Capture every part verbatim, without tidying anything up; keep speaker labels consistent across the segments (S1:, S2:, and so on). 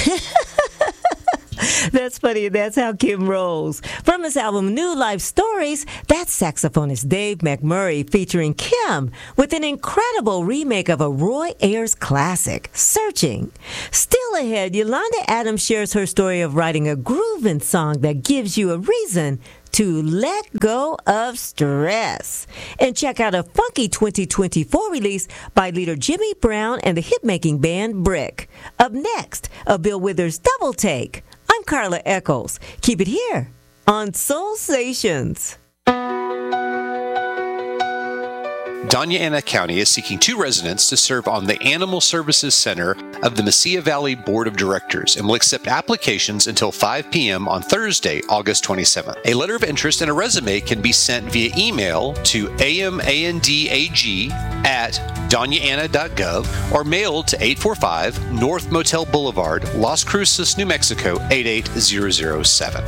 S1: That's funny. That's how Kim rolls. From his album New Life Stories, that's saxophonist Dave McMurray featuring Kim with an incredible remake of a Roy Ayers classic, Searching. Still ahead, Yolanda Adams shares her story of writing a grooving song that gives you a reason to let go of stress. And check out a funky twenty twenty-four release by leader Jimmy Brown and the hit-making band Brick. Up next, a Bill Withers double take. I'm Carla Echols. Keep it here on Soul Stations.
S2: Doña Ana County is seeking two residents to serve on the Animal Services Center of the Mesilla Valley Board of Directors and will accept applications until five p.m. on Thursday, August twenty-seventh. A letter of interest and a resume can be sent via email to amandag at donyana dot gov or mailed to eight forty-five North Motel Boulevard, Las Cruces, New Mexico eight eight zero zero seven.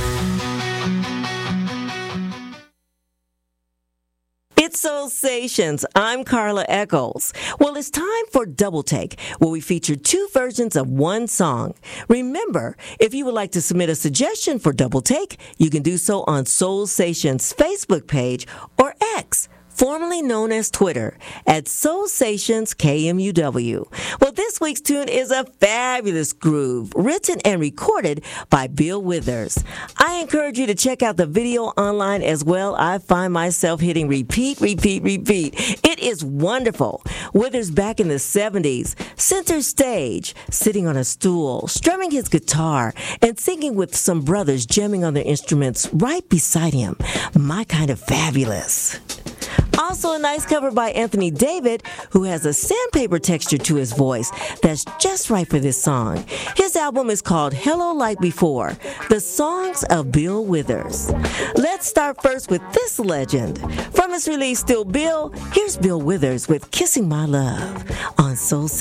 S1: It's Soul Stations. I'm Carla Echols. Well, it's time for Double Take, where we feature two versions of one song. Remember, if you would like to submit a suggestion for Double Take, you can do so on Soul Stations' Facebook page or X, formerly known as Twitter, at Soul Stations K M U W. Well, this week's tune is a fabulous groove, written and recorded by Bill Withers. I encourage you to check out the video online as well. I find myself hitting repeat, repeat, repeat. It is wonderful. Withers back in the seventies, center stage, sitting on a stool, strumming his guitar, and singing with some brothers jamming on their instruments right beside him. My kind of fabulous. Also a nice cover by Anthony David, who has a sandpaper texture to his voice that's just right for this song. His album is called Hello Like Before, the songs of Bill Withers. Let's start first with this legend. From his release Still Bill, here's Bill Withers with Kissing My Love on Soul